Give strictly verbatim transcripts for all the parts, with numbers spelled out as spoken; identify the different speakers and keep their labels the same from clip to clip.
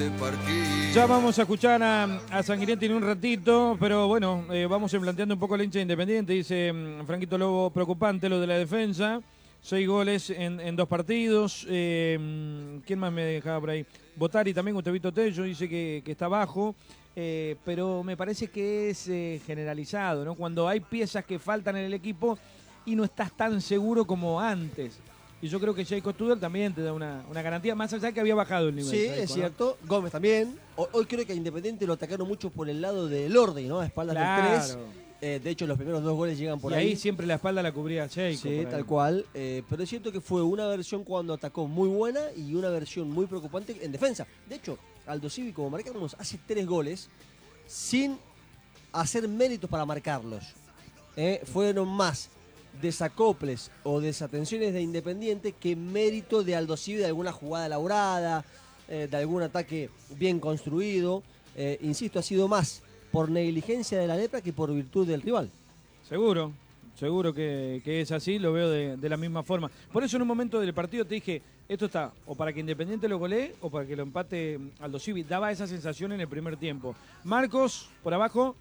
Speaker 1: Ya vamos a escuchar a, a Sanguinetti en un ratito, pero bueno, eh, vamos planteando un poco la hincha de Independiente. Dice um, Franquito Lobo, preocupante lo de la defensa. Seis goles en, en dos partidos. Eh, ¿Quién más me dejaba por ahí? Botari también, Gustavito Tello, dice que, que está bajo. Eh, pero me parece que es eh, generalizado, ¿no? Cuando hay piezas que faltan en el equipo y no estás tan seguro como antes. Y yo creo que Jacob Tudor también te da una, una garantía, más allá de que había bajado el nivel.
Speaker 2: Sí,
Speaker 1: Jacob,
Speaker 2: es
Speaker 1: ¿no?
Speaker 2: cierto. Gómez también. Hoy creo que a Independiente lo atacaron mucho por el lado del Lordi, ¿no? A espaldas
Speaker 1: Claro.
Speaker 2: del tres. Eh, de hecho, los primeros dos goles llegan por
Speaker 1: y
Speaker 2: ahí.
Speaker 1: ahí siempre la espalda la cubría Jacob.
Speaker 2: Sí, tal cual. Eh, pero es cierto que fue una versión cuando atacó muy buena y una versión muy preocupante en defensa. De hecho, Aldo Civi, como marcamos, hace tres goles sin hacer méritos para marcarlos. Eh, fueron más desacoples o desatenciones de Independiente que mérito de Aldo Civi de alguna jugada elaborada, eh, de algún ataque bien construido. Eh, insisto, ha sido más por negligencia de la Lepra que por virtud del rival.
Speaker 1: Seguro, seguro que, que es así, lo veo de, de la misma forma. Por eso en un momento del partido te dije, esto está o para que Independiente lo golee o para que lo empate Aldo Civi. Daba esa sensación en el primer tiempo. Marcos, por abajo.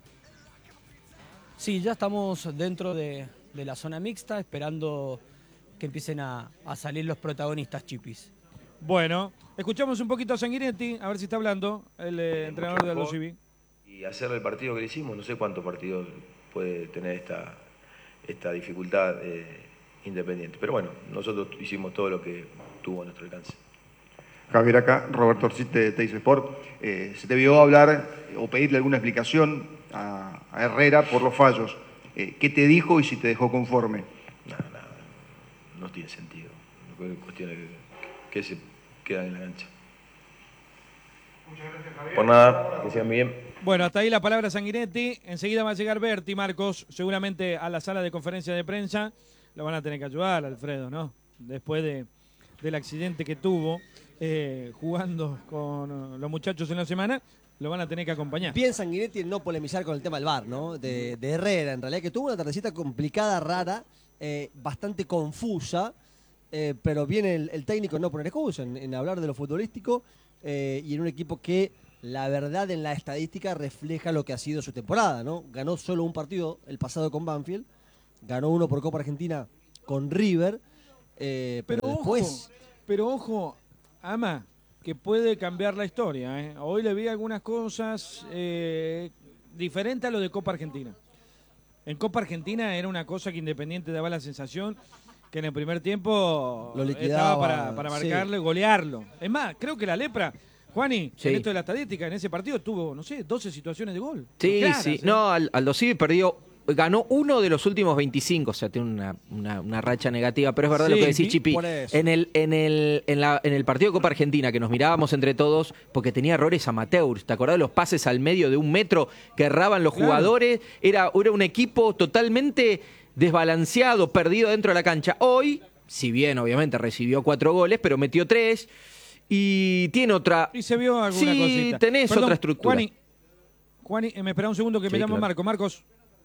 Speaker 3: Sí, ya estamos dentro de, de la zona mixta, esperando que empiecen a, a salir los protagonistas, Chipis.
Speaker 1: Bueno, escuchamos un poquito a Sanguinetti, a ver si está hablando el eh, entrenador de Aldo Civi.
Speaker 4: Y hacer el partido que le hicimos, no sé cuántos partidos puede tener esta, esta dificultad eh, Independiente. Pero bueno, nosotros hicimos todo lo que tuvo a nuestro alcance.
Speaker 5: Javier, acá, Roberto Orsic de Teis Sport. Eh, se te vio hablar o pedirle alguna explicación a, a Herrera por los fallos. Eh, ¿Qué te dijo y si te dejó conforme?
Speaker 4: Nada, nada. No tiene sentido. Cuestiones que, que se quedan en la cancha.
Speaker 5: Muchas gracias, Javier.
Speaker 4: Por nada, que sean bien.
Speaker 1: Bueno, hasta ahí la palabra Sanguinetti. Enseguida va a llegar Berti, Marcos, seguramente a la sala de conferencia de prensa. Lo van a tener que ayudar, Alfredo, ¿no? Después de, del accidente que tuvo eh, jugando con los muchachos en la semana, lo van a tener que acompañar.
Speaker 2: Bien Sanguinetti en no polemizar con el tema del V A R, ¿no? De, de Herrera, en realidad, que tuvo una tardecita complicada, rara, eh, bastante confusa, eh, pero bien el, el técnico en no poner excusa, en, en hablar de lo futbolístico eh, y en un equipo que, la verdad, en la estadística refleja lo que ha sido su temporada, ¿no? Ganó solo un partido el pasado con Banfield, ganó uno por Copa Argentina con River, eh, pero,
Speaker 1: pero
Speaker 2: después...
Speaker 1: Ojo, pero ojo, Ama, que puede cambiar la historia, ¿eh? Hoy le vi algunas cosas eh, diferentes a lo de Copa Argentina. En Copa Argentina era una cosa que Independiente daba la sensación que en el primer tiempo
Speaker 2: lo
Speaker 1: estaba para, para marcarle,
Speaker 2: sí.
Speaker 1: golearlo. Es más, creo que la Lepra, Juani,
Speaker 6: sí.
Speaker 1: en esto de la estadística, en ese partido tuvo, no sé, doce situaciones de gol.
Speaker 6: Sí,
Speaker 1: claras,
Speaker 6: sí.
Speaker 1: ¿eh?
Speaker 6: No, Aldo Civi perdió, ganó uno de los últimos veinticinco, o sea, tiene una, una, una racha negativa, pero es verdad
Speaker 1: Sí,
Speaker 6: lo que decís, Chipi. En el, en, el, en, la, en el partido de Copa Argentina, que nos mirábamos entre todos, porque tenía errores amateurs, ¿te acordás de los pases al medio de un metro que erraban los
Speaker 1: Claro.
Speaker 6: jugadores? Era, era un equipo totalmente desbalanceado, perdido dentro de la cancha. Hoy, si bien obviamente recibió cuatro goles, pero metió tres y tiene otra...
Speaker 1: Y se vio alguna
Speaker 6: sí,
Speaker 1: cosita.
Speaker 6: tenés
Speaker 1: Perdón,
Speaker 6: otra estructura.
Speaker 1: Juani, Juani, eh, me espera un segundo que
Speaker 6: Sí,
Speaker 1: me llama
Speaker 6: claro.
Speaker 1: Marco. Marcos.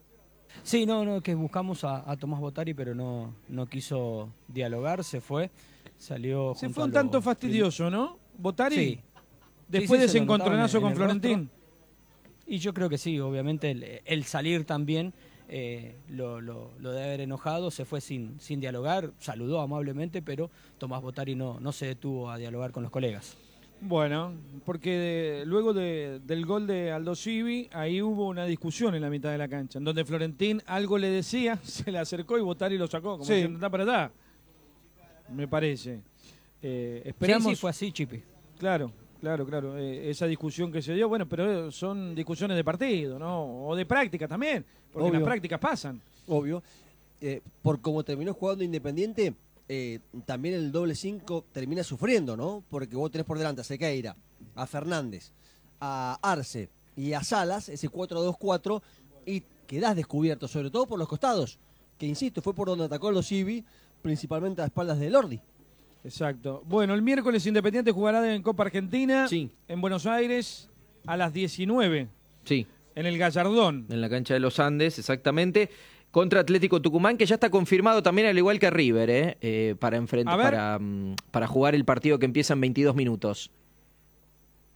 Speaker 3: Sí, no, no, que buscamos a, a Tomás Botari, pero no, no quiso dialogar, se fue, salió...
Speaker 1: Se
Speaker 3: junto
Speaker 1: fue
Speaker 3: a
Speaker 1: un
Speaker 3: lo-
Speaker 1: tanto fastidioso, ¿no? Botari,
Speaker 3: Sí.
Speaker 1: después
Speaker 3: Sí,
Speaker 1: de
Speaker 3: sí,
Speaker 1: ese
Speaker 3: se lo notaba
Speaker 1: encontronazo
Speaker 3: en-
Speaker 1: con
Speaker 3: en el
Speaker 1: Florentín.
Speaker 3: Y yo creo que sí, obviamente el, el salir también eh, lo, lo, lo de haber enojado, se fue sin, sin dialogar, saludó amablemente, pero Tomás Botari no, no se detuvo a dialogar con los colegas.
Speaker 1: Bueno, porque de- luego de- del gol de Aldo Civi, ahí hubo una discusión en la mitad de la cancha, en donde Florentín algo le decía, se le acercó y Botari lo sacó, como
Speaker 2: Sí.
Speaker 1: diciendo, está para allá. Me parece. Eh, esperamos...
Speaker 3: Sí, sí, fue así, Chipi.
Speaker 1: Claro, claro, claro. Eh, esa discusión que se dio, bueno, pero son discusiones de partido, ¿no? O de práctica también, porque
Speaker 2: Obvio.
Speaker 1: las prácticas pasan.
Speaker 2: Obvio. Eh, por como terminó jugando Independiente, eh, también el doble cinco termina sufriendo, ¿no? Porque vos tenés por delante a Sequeira, a Fernández, a Arce y a Salas, ese cuatro dos cuatro, y quedás descubierto, sobre todo por los costados, que insisto, fue por donde atacó los Civi, principalmente a espaldas de Lordi.
Speaker 1: Exacto. Bueno, el miércoles Independiente jugará en Copa Argentina,
Speaker 6: Sí.
Speaker 1: en Buenos Aires, a las diecinueve,
Speaker 6: Sí,
Speaker 1: en el Gallardón.
Speaker 6: en la cancha de los Andes, exactamente. Contra Atlético Tucumán, que ya está confirmado también, al igual que River, ¿eh? Eh, para, enfrent-
Speaker 1: A ver.
Speaker 6: para, mm, para jugar el partido que empieza en veintidós minutos.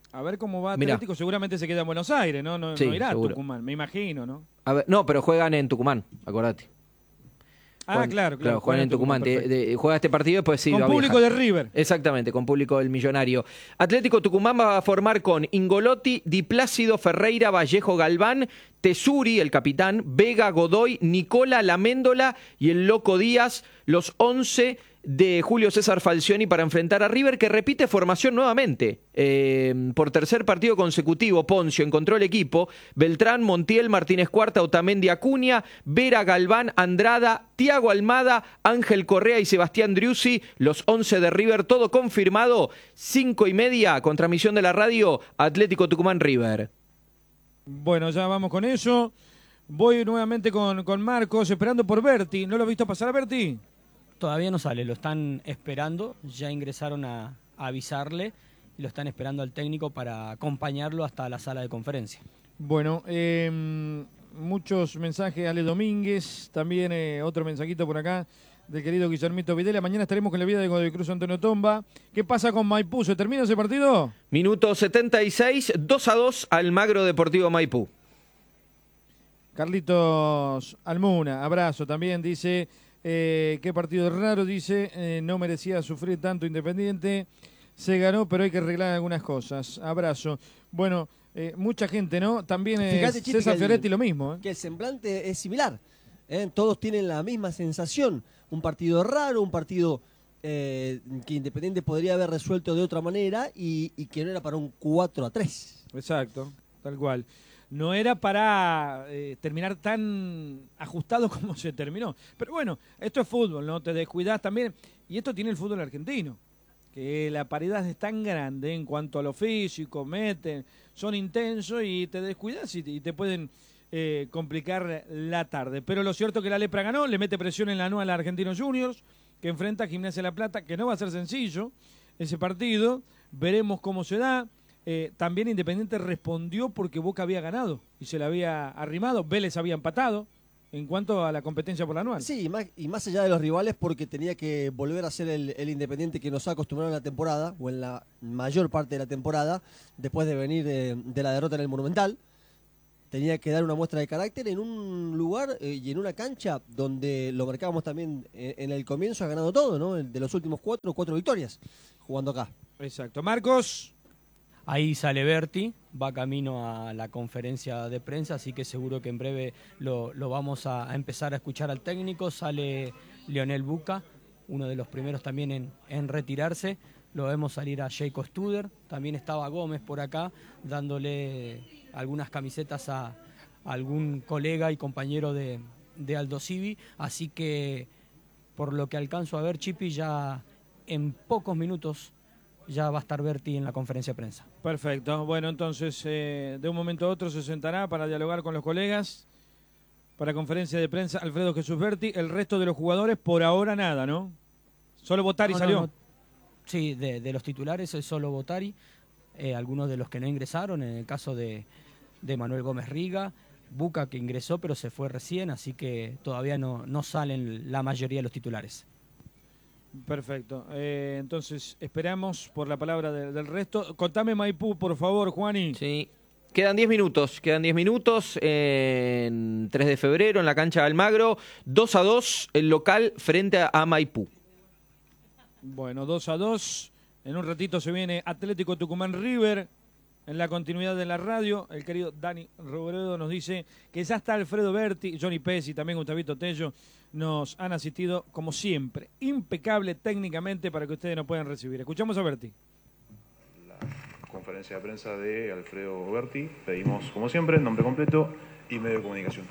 Speaker 1: A ver cómo va
Speaker 6: Mirá.
Speaker 1: Atlético, seguramente se queda en Buenos Aires, ¿no? No,
Speaker 6: Sí,
Speaker 1: no irá a
Speaker 6: seguro.
Speaker 1: Tucumán, me imagino, ¿no?
Speaker 6: A ver, no, pero juegan en Tucumán, acordate.
Speaker 1: Ah,
Speaker 6: Juegan-
Speaker 1: claro, claro.
Speaker 6: juegan en Tucumán. Te-
Speaker 1: perfecto.
Speaker 6: de- juega este partido, después sí
Speaker 1: Con
Speaker 6: va a
Speaker 1: público
Speaker 6: viajar.
Speaker 1: de River.
Speaker 6: Exactamente, con público del Millonario. Atlético Tucumán va a formar con Ingolotti, Di Plácido, Ferreira, Vallejo, Galván, Tesuri, el capitán, Vega, Godoy, Nicola, Laméndola y el Loco Díaz, los once de Julio César Falcioni para enfrentar a River, que repite formación nuevamente. Eh, por tercer partido consecutivo, Poncio encontró el equipo. Beltrán, Montiel, Martínez Cuarta, Otamendi, Acuña, Vera, Galván, Andrada, Tiago Almada, Ángel Correa y Sebastián Driussi, los once de River, todo confirmado. Cinco y media, con transmisión de la radio, Atlético Tucumán River.
Speaker 1: Bueno, ya vamos con eso. Voy nuevamente con, con Marcos, esperando por Berti. ¿No lo has visto pasar a Berti?
Speaker 3: Todavía no sale, lo están esperando, ya ingresaron a, a avisarle y lo están esperando al técnico para acompañarlo hasta la sala de conferencia.
Speaker 1: Bueno, eh, muchos mensajes, Ale Domínguez, también eh, otro mensajito por acá del querido Guillermito Videla. Mañana estaremos con la vida de Godoy Cruz Antonio Tomba. ¿Qué pasa con Maipú? ¿Se termina ese partido?
Speaker 6: Minuto setenta y seis, dos a dos, Almagro Deportivo Maipú.
Speaker 1: Carlitos Almuna, abrazo también, dice... Eh, qué partido raro, dice, eh, no merecía sufrir tanto Independiente, se ganó, pero hay que arreglar algunas cosas. Abrazo. Bueno, eh, mucha gente, ¿no? También eh,
Speaker 2: Fíjate, Chipi,
Speaker 1: César
Speaker 2: que el-
Speaker 1: Fioretti lo mismo. ¿eh?
Speaker 2: Que el semblante es similar. ¿eh? Todos tienen la misma sensación. Un partido raro, un partido eh, que Independiente podría haber resuelto de otra manera y, y que no era para un cuatro a tres.
Speaker 1: Exacto, tal cual. No era para eh, terminar tan ajustado como se terminó. Pero bueno, esto es fútbol, ¿no? Te descuidás también. Y esto tiene el fútbol argentino. Que la paridad es tan grande en cuanto a lo físico, meten, son intensos y te descuidas y te, y te pueden eh, complicar la tarde. Pero lo cierto es que la Lepra ganó, le mete presión en la anual a Argentinos Juniors, que enfrenta a Gimnasia La Plata, que no va a ser sencillo ese partido. Veremos cómo se da. Eh, también Independiente respondió porque Boca había ganado y se le había arrimado, Vélez había empatado en cuanto a la competencia por la anual.
Speaker 2: Sí, y más, y más allá de los rivales, porque tenía que volver a ser el, el Independiente que nos ha acostumbrado en la temporada, o en la mayor parte de la temporada, después de venir de, de la derrota en el Monumental. Tenía que dar una muestra de carácter en un lugar eh, y en una cancha donde lo marcábamos también en, en el comienzo, ha ganado todo, ¿no? De los últimos cuatro, cuatro victorias jugando acá.
Speaker 1: Exacto. Marcos.
Speaker 3: Ahí sale Berti, va camino a la conferencia de prensa, así que seguro que en breve lo, lo vamos a, a empezar a escuchar al técnico. Sale Leonel Buca, uno de los primeros también en, en retirarse. Lo vemos salir a Jacob Studer, también estaba Gómez por acá, dándole algunas camisetas a, a algún colega y compañero de, de Aldo Civi, así que por lo que alcanzo a ver, Chipi, ya en pocos minutos ya va a estar Berti en la conferencia de prensa.
Speaker 1: Perfecto. Bueno, entonces, eh, de un momento a otro se sentará para dialogar con los colegas. Para conferencia de prensa, Alfredo Jesús Berti. El resto de los jugadores, por ahora nada, ¿no? Solo Botari
Speaker 3: No, no,
Speaker 1: salió.
Speaker 3: no. Sí, de, de los titulares es solo Botari. Eh, algunos de los que no ingresaron, en el caso de, de Manuel Gómez Riga, Buca que ingresó pero se fue recién, así que todavía no, no salen la mayoría de los titulares.
Speaker 1: Perfecto. Eh, entonces, esperamos por la palabra de- del resto. Contame Maipú, por favor, Juani.
Speaker 6: Sí. Quedan diez minutos, quedan diez minutos en tres de febrero en la cancha de Almagro. dos a dos el local frente a Maipú.
Speaker 1: Bueno, dos a dos. En un ratito se viene Atlético Tucumán River. En la continuidad de la radio, el querido Dani Robredo nos dice que ya está Alfredo Berti, Johnny Pesci, también Gustavito Tello, nos han asistido como siempre, impecable técnicamente para que ustedes nos puedan recibir. Escuchamos a Berti.
Speaker 7: La conferencia de prensa de Alfredo Berti. Pedimos, como siempre, nombre completo y medio de comunicación.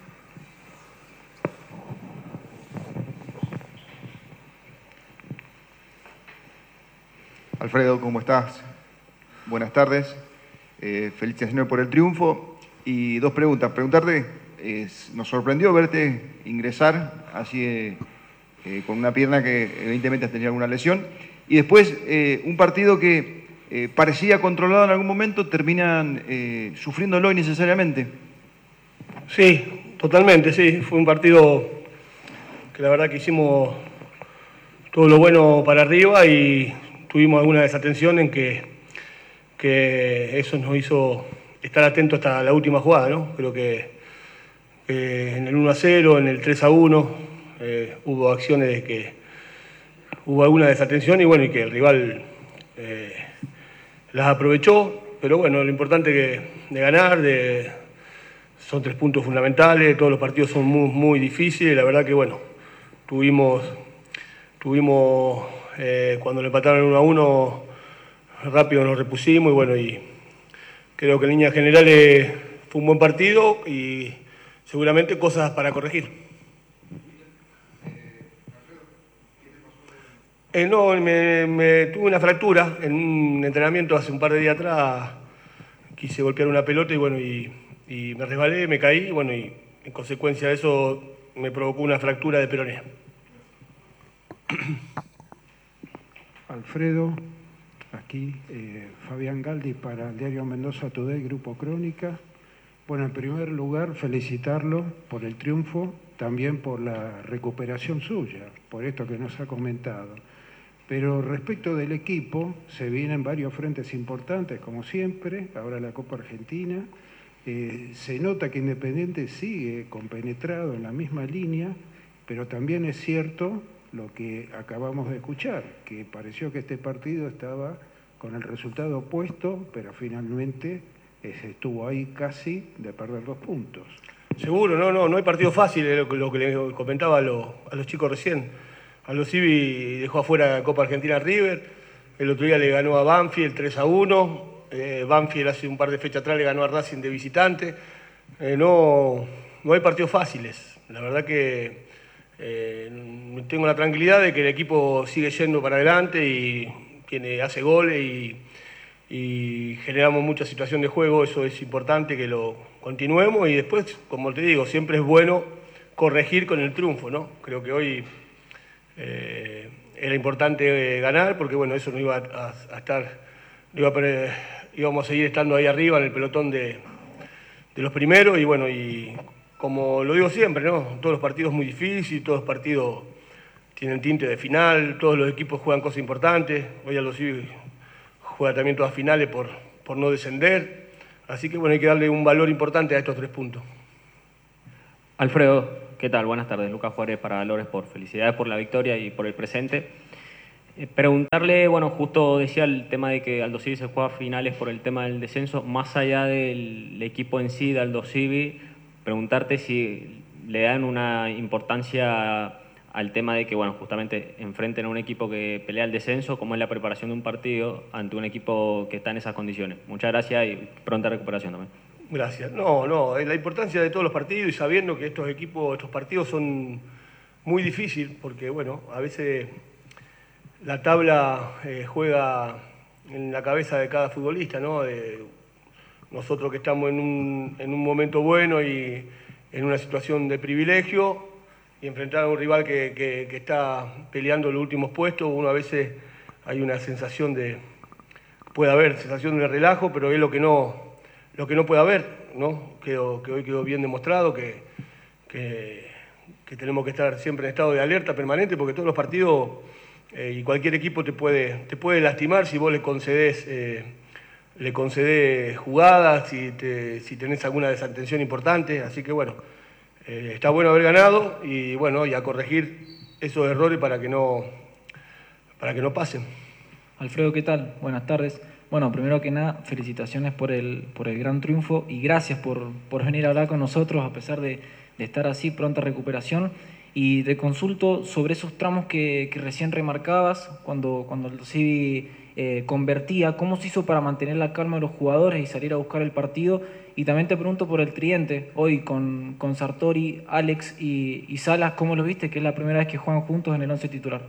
Speaker 5: Alfredo, ¿cómo estás? Buenas tardes. Eh, felicitaciones por el triunfo. Y dos preguntas. Preguntarte, eh, nos sorprendió verte ingresar así eh, eh, con una pierna que evidentemente has tenido alguna lesión. Y después, eh, un partido que eh, parecía controlado en algún momento, terminan eh, sufriéndolo innecesariamente.
Speaker 8: Sí, totalmente, sí. Fue un partido que la verdad que hicimos todo lo bueno para arriba y tuvimos alguna desatención en que que eso nos hizo estar atentos hasta la última jugada, ¿no? Creo que, que en el uno a cero, en el tres a uno, eh, hubo acciones de que hubo alguna desatención y bueno, y que el rival eh, las aprovechó, pero bueno, lo importante que de ganar, de, son tres puntos fundamentales, todos los partidos son muy, muy difíciles, la verdad que bueno, tuvimos, tuvimos eh, cuando le empataron uno a uno, rápido nos repusimos y bueno, y creo que en líneas generales fue un buen partido y seguramente cosas para corregir. Eh, no, me, me tuve una fractura en un entrenamiento hace un par de días atrás, quise golpear una pelota y bueno, y, y me resbalé, me caí y bueno, y en consecuencia de eso me provocó una fractura de peroné.
Speaker 9: Alfredo, aquí eh, Fabián Galdi para el diario Mendoza Today, Grupo Crónica. Bueno, en primer lugar, felicitarlo por el triunfo, también por la recuperación suya, por esto que nos ha comentado. Pero respecto del equipo, se vienen varios frentes importantes, como siempre, ahora la Copa Argentina. Eh, se nota que Independiente sigue compenetrado en la misma línea, pero también es cierto lo que acabamos de escuchar, que pareció que este partido estaba con el resultado opuesto, pero finalmente estuvo ahí casi de perder dos puntos.
Speaker 8: Seguro, no, no, no hay partido fácil, es lo, lo que le comentaba a, lo, a los chicos recién. Aldo Civi dejó afuera Copa Argentina River, el otro día le ganó a Banfield tres a uno, eh, Banfield hace un par de fechas atrás le ganó a Racing de visitante. Eh, no, no hay partidos fáciles, la verdad que eh, tengo la tranquilidad de que el equipo sigue yendo para adelante y tiene, hace goles y, y generamos mucha situación de juego, eso es importante que lo continuemos y después, como te digo, siempre es bueno corregir con el triunfo, ¿no? Creo que hoy eh, era importante ganar porque bueno, eso no iba a, a estar, no iba a, íbamos a seguir estando ahí arriba en el pelotón de, de los primeros y bueno, y como lo digo siempre, ¿no? Todos los partidos muy difíciles, todos los partidos tienen tinte de final, todos los equipos juegan cosas importantes, hoy Aldo Civi juega también todas finales por, por no descender, así que bueno, hay que darle un valor importante a estos tres puntos.
Speaker 10: Alfredo, ¿qué tal? Buenas tardes. Lucas Juárez para Valores por felicidades por la victoria y por el presente. Eh, preguntarle, bueno, justo decía el tema de que Aldo Civi se juega finales por el tema del descenso, más allá del equipo en sí de Aldo Civi, preguntarte si le dan una importancia al tema de que, bueno, justamente enfrenten a un equipo que pelea el descenso, como es la preparación de un partido ante un equipo que está en esas condiciones. Muchas gracias y pronta recuperación también.
Speaker 8: Gracias. No, no, la importancia de todos los partidos y sabiendo que estos equipos, estos partidos son muy difíciles porque, bueno, a veces la tabla eh, juega en la cabeza de cada futbolista, ¿no? De nosotros que estamos en un, en un momento bueno y en una situación de privilegio y enfrentar a un rival que, que, que está peleando los últimos puestos, uno a veces hay una sensación de, puede haber sensación de relajo, pero es lo que no... Lo que no puede haber, ¿no? Quedó, que hoy quedó bien demostrado que, que, que tenemos que estar siempre en estado de alerta permanente porque todos los partidos eh, y cualquier equipo te puede, te puede lastimar si vos le concedés, eh, le concedés jugadas, si, te, si tenés alguna desatención importante. Así que bueno, eh, está bueno haber ganado y bueno, y a corregir esos errores para que no, para que no pasen.
Speaker 11: Alfredo, ¿qué tal? Buenas tardes. Bueno, primero que nada, felicitaciones por el, por el gran triunfo y gracias por, por venir a hablar con nosotros a pesar de, de estar así, pronta recuperación. Y te consulto sobre esos tramos que, que recién remarcabas, cuando, cuando el Civi eh, convertía, ¿cómo se hizo para mantener la calma de los jugadores y salir a buscar el partido? Y también te pregunto por el tridente, hoy con, con Sartori, Alex y, y Salas, ¿cómo los viste? Que es la primera vez que juegan juntos en el once titular.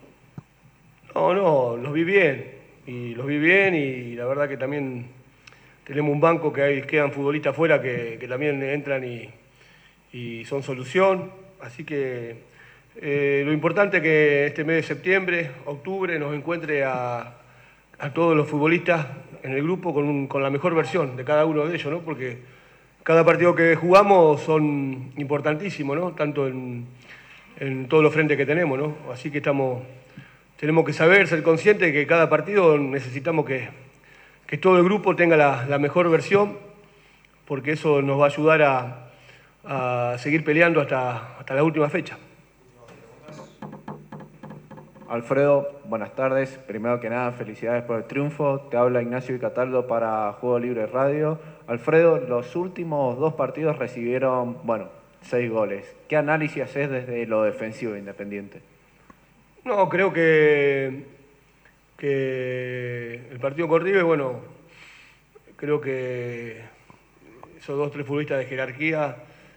Speaker 8: No, no, los vi bien. Y los vi bien y la verdad que también tenemos un banco que hay, quedan futbolistas afuera que, que también entran y, y son solución. Así que eh, lo importante es que este mes de septiembre, octubre, nos encuentre a, a todos los futbolistas en el grupo con, un, con la mejor versión de cada uno de ellos, ¿no? Porque cada partido que jugamos son importantísimos, ¿no? Tanto en, en todos los frentes que tenemos, ¿no? Así que estamos... Tenemos que saber, ser conscientes de que cada partido necesitamos que, que todo el grupo tenga la, la mejor versión, porque eso nos va a ayudar a, a seguir peleando hasta, hasta la última fecha.
Speaker 7: Alfredo, buenas tardes. Primero que nada, felicidades por el triunfo. Te habla Ignacio Cataldo para Juego Libre Radio. Alfredo, los últimos dos partidos recibieron, bueno, seis goles. ¿Qué análisis haces desde lo defensivo de Independiente?
Speaker 8: No, creo que, que el partido con River, bueno, creo que esos dos, tres futbolistas de jerarquía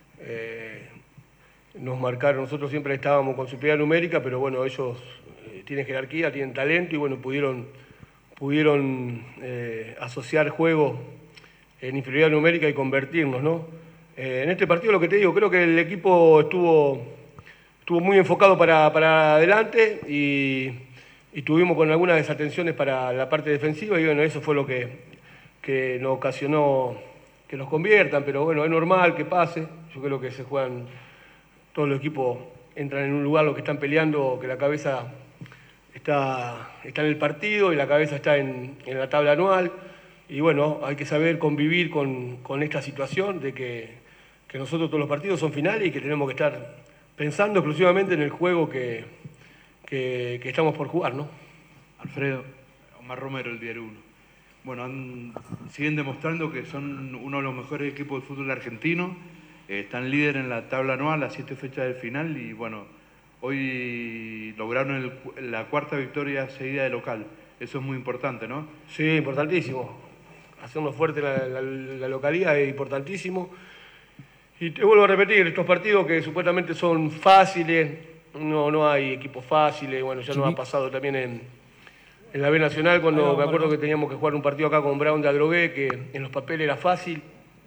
Speaker 8: eh, nos marcaron. Nosotros siempre estábamos con superioridad numérica, pero bueno, ellos tienen jerarquía, tienen talento y bueno, pudieron, pudieron eh, asociar juego en inferioridad numérica y convertirnos, ¿no? Eh, en este partido lo que te digo, creo que el equipo estuvo, estuvo muy enfocado para, para adelante y, y tuvimos con algunas desatenciones para la parte defensiva y bueno, eso fue lo que, que nos ocasionó que nos conviertan, pero bueno, es normal que pase. Yo creo que se juegan, todos los equipos entran en un lugar, los que están peleando, que la cabeza Está, está en el partido y la cabeza está en, en la tabla anual y bueno, hay que saber convivir con, con esta situación de que, que nosotros todos los partidos son finales y que tenemos que estar pensando exclusivamente en el juego que, que, que estamos por jugar, ¿no?
Speaker 12: Alfredo, Omar Romero, el Diario uno. Bueno, han, siguen demostrando que son uno de los mejores equipos de fútbol argentino, eh, están líder en la tabla anual a siete fechas del final y bueno, hoy lograron el, la cuarta victoria seguida de local. Eso es muy importante, ¿no?
Speaker 8: Sí, importantísimo. Hacernos fuerte la, la, la localidad es importantísimo. Y te vuelvo a repetir, estos partidos que supuestamente son fáciles, no, no hay equipos fáciles. Bueno, ya nos ha pasado también en, en la B Nacional, cuando me acuerdo que teníamos que jugar un partido acá con Brown de Adrogué, que en los papeles era fácil,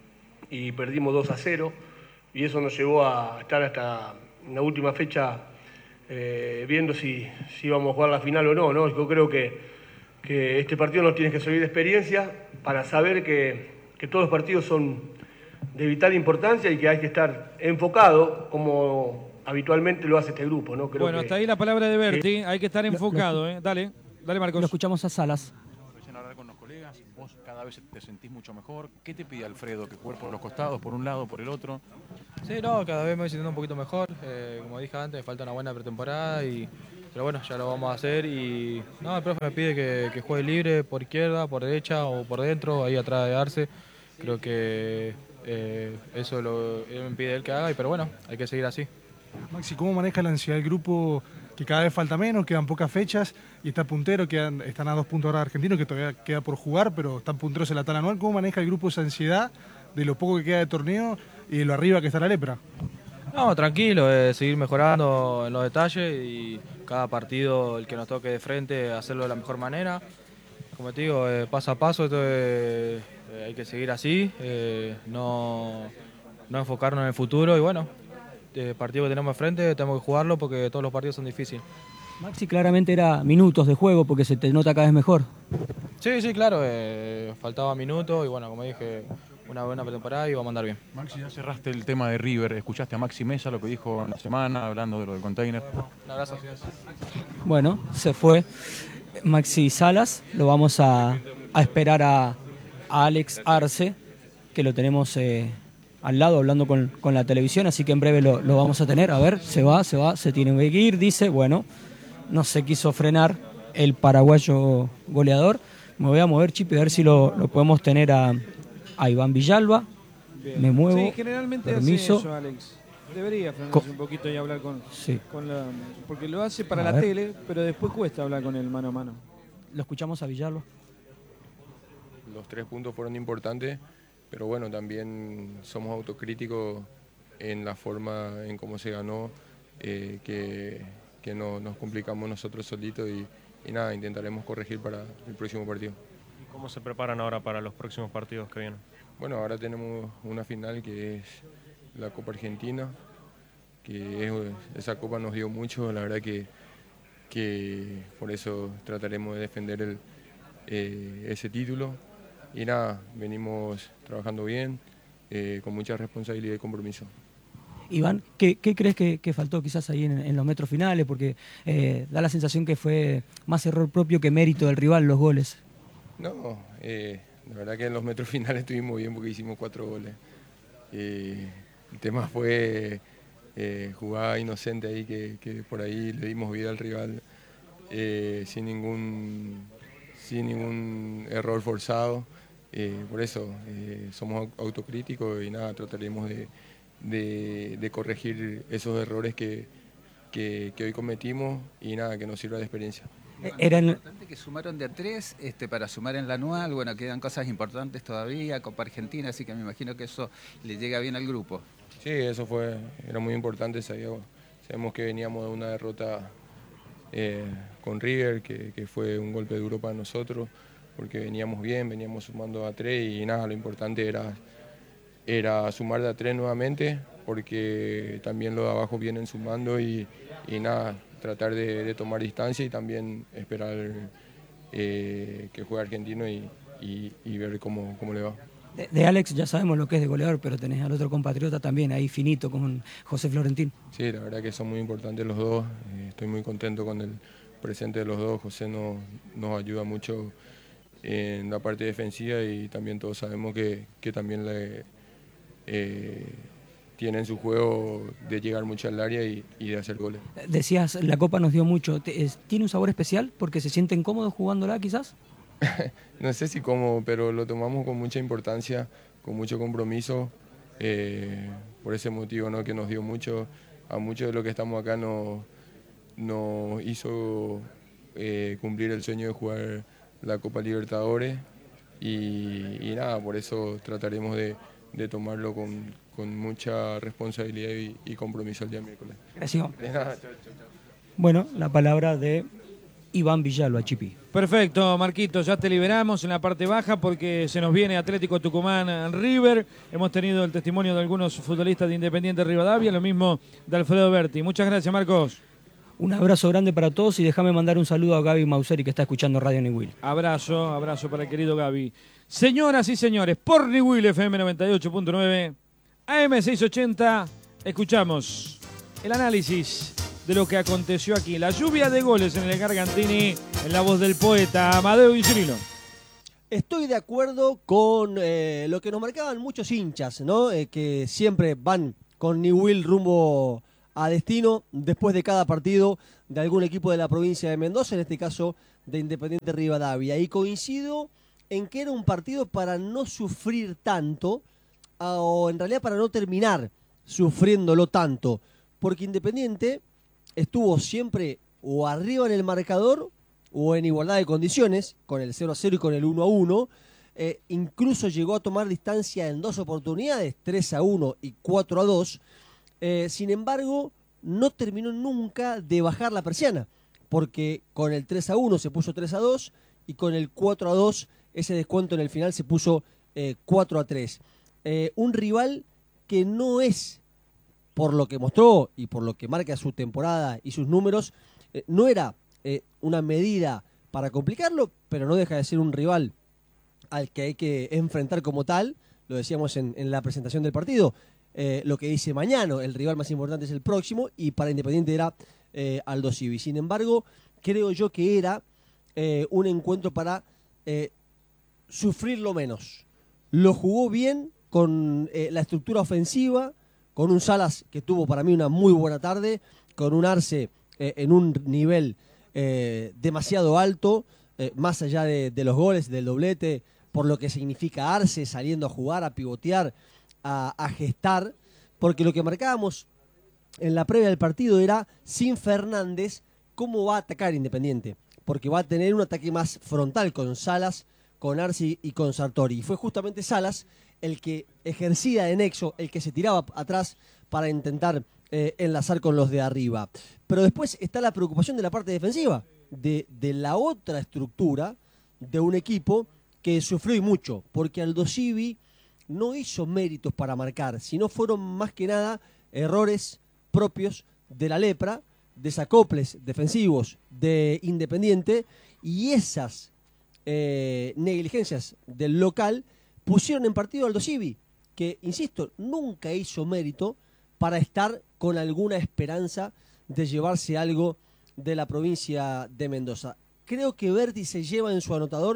Speaker 8: y perdimos dos a cero. Y eso nos llevó a estar hasta la última fecha Eh, viendo si, si íbamos a jugar la final o no, ¿no? Yo creo que, que este partido nos tiene que servir de experiencia para saber que, que todos los partidos son de vital importancia y que hay que estar enfocado como habitualmente lo hace este grupo, ¿no? Creo
Speaker 1: bueno,
Speaker 8: que,
Speaker 1: hasta ahí la palabra de Berti, que, hay que estar enfocado, ¿eh? Dale, dale Marcos.
Speaker 3: Lo escuchamos a Salas.
Speaker 13: Recién hablar con los colegas, vos cada vez te sentís mucho mejor. ¿Qué te pide Alfredo? ¿Que jugar por los costados, por un lado, por el otro?
Speaker 14: Sí, no, cada vez me voy sintiendo un poquito mejor. Eh, como dije antes, me falta una buena pretemporada, y, pero bueno, ya lo vamos a hacer. Y no, el profe me pide que, que juegue libre por izquierda, por derecha o por dentro, ahí atrás de Arce. Creo que eh, eso lo él me pide él que haga, y, pero bueno, hay que seguir así.
Speaker 15: Maxi, ¿cómo maneja la ansiedad del grupo que cada vez falta menos, quedan pocas fechas y está puntero, quedan, están a dos puntos ahora Argentinos, que todavía queda por jugar, pero están punteros en la tabla anual? ¿Cómo maneja el grupo esa ansiedad de lo poco que queda de torneo y de lo arriba que está la lepra?
Speaker 14: No, tranquilo, eh, seguir mejorando en los detalles y cada partido, el que nos toque de frente, hacerlo de la mejor manera. Como te digo, eh, paso a paso, esto, eh, eh, hay que seguir así, eh, no, no enfocarnos en el futuro y bueno, el partido que tenemos de frente tenemos que jugarlo porque todos los partidos son difíciles.
Speaker 3: Maxi, claramente era minutos de juego porque se te nota cada vez mejor.
Speaker 14: Sí, sí, claro, eh, faltaba minutos y bueno, como dije, una buena pretemporada y vamos a andar bien.
Speaker 13: Maxi, ya cerraste el tema de River, escuchaste a Maxi Mesa lo que dijo en la semana, hablando de lo del container.
Speaker 14: Un abrazo.
Speaker 3: Bueno, se fue Maxi Salas, lo vamos a, a esperar a, a Alex Arce, que lo tenemos eh, al lado hablando con, con la televisión, así que en breve lo, lo vamos a tener. A ver, se va, se va, se tiene que ir, dice, bueno, no se quiso frenar el paraguayo goleador. Me voy a mover, Chipi, a ver si lo, lo podemos tener a, a Iván Villalba. Bien. Me muevo.
Speaker 1: Sí, generalmente
Speaker 3: permiso.
Speaker 1: hace eso, Alex. Debería frenarse un poquito y hablar con,
Speaker 3: sí.
Speaker 1: con la... Porque lo hace para
Speaker 3: a
Speaker 1: la
Speaker 3: ver.
Speaker 1: tele, pero después cuesta hablar con él mano a mano.
Speaker 3: Lo escuchamos a Villalba.
Speaker 16: Los tres puntos fueron importantes, pero bueno, también somos autocríticos en la forma en cómo se ganó, eh, que, que no, nos complicamos nosotros solitos y, y nada, intentaremos corregir para el próximo partido.
Speaker 17: ¿Y cómo se preparan ahora para los próximos partidos que vienen?
Speaker 16: Bueno, ahora tenemos una final que es la Copa Argentina, que es, esa copa nos dio mucho, la verdad que, que por eso trataremos de defender el, eh, ese título. Y nada, venimos trabajando bien, eh, con mucha responsabilidad y compromiso.
Speaker 3: Iván, ¿qué, qué crees que, que faltó quizás ahí en, en los metros finales? Porque eh, da la sensación que fue más error propio que mérito del rival los goles.
Speaker 16: No, eh, la verdad que en los metros finales estuvimos bien porque hicimos cuatro goles. Eh, el tema fue eh, jugada inocente ahí que, que por ahí le dimos vida al rival eh, sin ningún, sin ningún error forzado. Eh, por eso eh, somos autocríticos y nada, trataremos de, de, de corregir esos errores que, que, que hoy cometimos y nada, que nos sirva de experiencia.
Speaker 3: Eran...
Speaker 18: Es importante que sumaron de a tres este, para sumar en la anual, bueno, quedan cosas importantes todavía, Copa Argentina, así que me imagino que eso le llega bien al grupo.
Speaker 16: Sí, eso fue, era muy importante, sabíamos, sabemos que veníamos de una derrota eh, con River, que, que fue un golpe duro para nosotros, porque veníamos bien, veníamos sumando a tres y nada, lo importante era, era sumar de a tres nuevamente, porque también los de abajo vienen sumando y, y nada, tratar de, de tomar distancia y también esperar eh, que juegue Argentino y, y, y ver cómo, cómo le va.
Speaker 3: De, de Alex ya sabemos lo que es de goleador, pero tenés al otro compatriota también ahí finito con José Florentín.
Speaker 16: Sí, la verdad que son muy importantes los dos, eh, estoy muy contento con el presente de los dos. José nos, nos ayuda mucho en la parte defensiva y también todos sabemos que, que también le, eh, tiene en su juego de llegar mucho al área y, y de hacer goles.
Speaker 3: Decías, la Copa nos dio mucho. ¿Tiene un sabor especial porque se sienten cómodos jugándola quizás?
Speaker 16: No sé si cómo, pero lo tomamos con mucha importancia, con mucho compromiso, eh, por ese motivo, ¿no?, que nos dio mucho. A muchos de los que estamos acá nos, nos hizo eh, cumplir el sueño de jugar la Copa Libertadores y, y nada, por eso trataremos de, de tomarlo con, con mucha responsabilidad y, y compromiso el día miércoles.
Speaker 3: Gracias.
Speaker 16: De nada, chao, chao, chao.
Speaker 3: Bueno, la palabra de Iván Villalba, Chipi.
Speaker 1: Perfecto, Marquito, ya te liberamos en la parte baja porque se nos viene Atlético Tucumán River. Hemos tenido el testimonio de algunos futbolistas de Independiente Rivadavia, lo mismo de Alfredo Berti. Muchas gracias, Marcos.
Speaker 3: Un abrazo grande para todos y déjame mandar un saludo a Gaby Mauseri que está escuchando Radio Niwil.
Speaker 1: Abrazo, abrazo para el querido Gaby. Señoras y señores, por Niwil F M noventa y ocho punto nueve, A M seiscientos ochenta, escuchamos el análisis de lo que aconteció aquí. La lluvia de goles en el Gargantini, en la voz del poeta Amadeo Insulino.
Speaker 2: Estoy de acuerdo con eh, lo que nos marcaban muchos hinchas, ¿no? Eh, que siempre van con Niwil rumbo a destino después de cada partido de algún equipo de la provincia de Mendoza, en este caso de Independiente Rivadavia. Y coincido en que era un partido para no sufrir tanto, o en realidad para no terminar sufriéndolo tanto, porque Independiente estuvo siempre o arriba en el marcador o en igualdad de condiciones, con el cero a cero y con el uno a uno. Eh, incluso llegó a tomar distancia en dos oportunidades, tres a uno y cuatro a dos. Eh, sin embargo, no terminó nunca de bajar la persiana, porque con el tres a uno se puso tres a dos y con el cuatro a dos ese descuento en el final se puso eh, cuatro a tres. Eh, un rival que no es, por lo que mostró y por lo que marca su temporada y sus números, eh, no era eh, una medida para complicarlo, pero no deja de ser un rival al que hay que enfrentar como tal. Lo decíamos en, en la presentación del partido. Eh, lo que dice Mañano, el rival más importante es el próximo, y para Independiente era eh, Aldo Civi. Sin embargo, creo yo que era eh, un encuentro para eh, sufrirlo menos. Lo jugó bien con eh, la estructura ofensiva, con un Salas que tuvo para mí una muy buena tarde, con un Arce eh, en un nivel eh, demasiado alto, eh, más allá de, de los goles, del doblete, por lo que significa Arce saliendo a jugar, a pivotear, a, a gestar, porque lo que marcábamos en la previa del partido era, sin Fernández, cómo va a atacar Independiente, porque va a tener un ataque más frontal con Salas, con Arce y con Sartori. Y fue justamente Salas el que ejercía de nexo, el que se tiraba atrás para intentar eh, enlazar con los de arriba. Pero después está la preocupación de la parte defensiva, de, de la otra estructura de un equipo que sufrió y mucho, porque Aldo Civi no hizo méritos para marcar, sino fueron más que nada errores propios de la lepra, desacoples defensivos de Independiente, y esas eh, negligencias del local pusieron en partido a Aldo Civi, que, insisto, nunca hizo mérito para estar con alguna esperanza de llevarse algo de la provincia de Mendoza. Creo que Berti se lleva en su anotador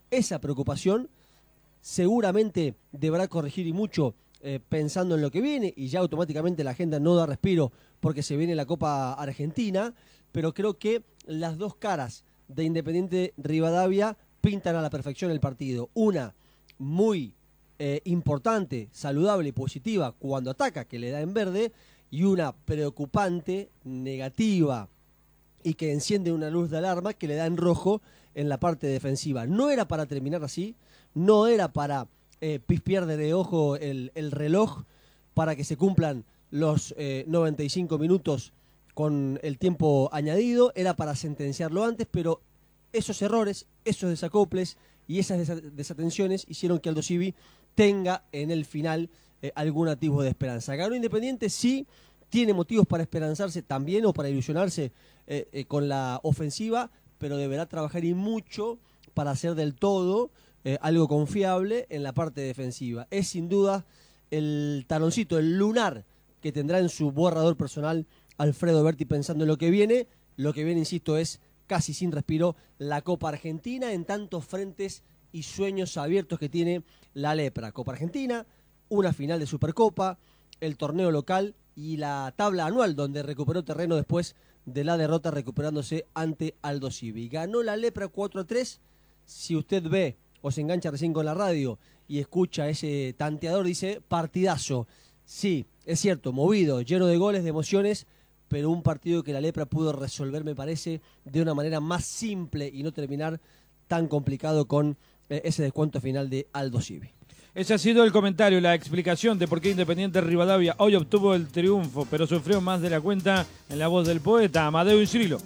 Speaker 2: esa preocupación. Seguramente deberá corregir y mucho eh, pensando en lo que viene, y ya automáticamente la agenda no da respiro porque se viene la Copa Argentina, pero creo que las dos caras de Independiente Rivadavia pintan a la perfección el partido. Una muy eh, importante, saludable y positiva cuando ataca, que le da en verde, y una preocupante, negativa y que enciende una luz de alarma que le da en rojo en la parte defensiva. No era para terminar así, no era para eh, pispear de ojo el, el reloj para que se cumplan los eh, noventa y cinco minutos con el tiempo añadido, era para sentenciarlo antes, pero esos errores, esos desacoples y esas desatenciones hicieron que Aldo Civi tenga en el final eh, algún atisbo de esperanza. Ganó Independiente, sí, tiene motivos para esperanzarse también o para ilusionarse eh, eh, con la ofensiva, pero deberá trabajar y mucho para hacer del todo eh, algo confiable en la parte defensiva. Es sin duda el taloncito, el lunar que tendrá en su borrador personal Alfredo Berti pensando en lo que viene. Lo que viene, insisto, es casi sin respiro la Copa Argentina en tantos frentes y sueños abiertos que tiene la lepra. Copa Argentina, una final de Supercopa, el torneo local y la tabla anual donde recuperó terreno después de la derrota recuperándose ante Aldo Civi. Ganó la lepra cuatro a tres. Si usted ve o se engancha recién con la radio y escucha ese tanteador, dice partidazo. Sí, es cierto, movido, lleno de goles, de emociones, pero un partido que la lepra pudo resolver, me parece, de una manera más simple y no terminar tan complicado con eh, ese descuento final de Aldo Civi.
Speaker 1: Ese ha sido el comentario, la explicación de por qué Independiente Rivadavia hoy obtuvo el triunfo, pero sufrió más de la cuenta en la voz del poeta Amadeo Incirilo.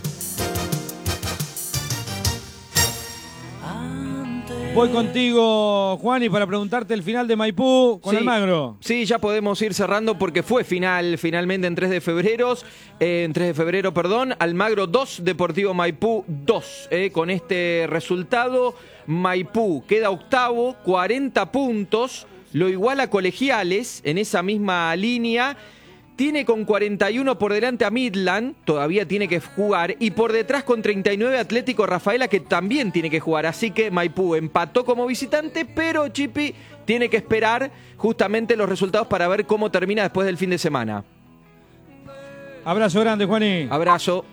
Speaker 1: Voy contigo, Juani, para preguntarte el final de Maipú con
Speaker 6: sí,
Speaker 1: Almagro.
Speaker 6: Sí, ya podemos ir cerrando porque fue final, finalmente en tres de febrero, eh, en tres de febrero, perdón, Almagro dos, Deportivo Maipú dos. Eh, con este resultado, Maipú queda octavo, cuarenta puntos, lo iguala a Colegiales en esa misma línea. Tiene con cuarenta y uno por delante a Midland, todavía tiene que jugar, y por detrás con treinta y nueve Atlético Rafaela, que también tiene que jugar. Así que Maipú empató como visitante, pero Chipi tiene que esperar justamente los resultados para ver cómo termina después del fin de semana.
Speaker 1: Abrazo grande, Juani.
Speaker 6: Abrazo.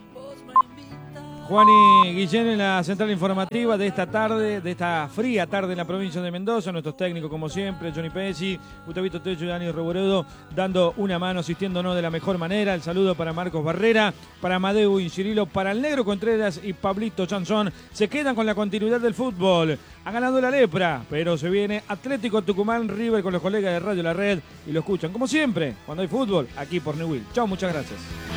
Speaker 1: Juani Guillén en la central informativa de esta tarde, de esta fría tarde en la provincia de Mendoza. Nuestros técnicos, como siempre, Johnny Pesci, Gustavito Tello y Dani Reboredo, dando una mano, asistiéndonos de la mejor manera. El saludo para Marcos Barrera, para Amadeo Incirilo, para el Negro Contreras y Pablito Chanzón. Se quedan con la continuidad del fútbol. Ha ganado la lepra, pero se viene Atlético Tucumán, River con los colegas de Radio La Red y lo escuchan, como siempre, cuando hay fútbol, aquí por Newell. Chao, muchas gracias.